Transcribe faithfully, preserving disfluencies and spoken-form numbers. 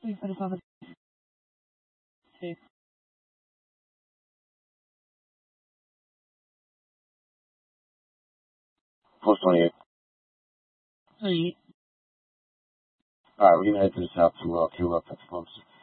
three forty-five. Two. Post twenty-eight. twenty-eight. Alright, we're gonna head to the south to, uh, queue up at the pumps.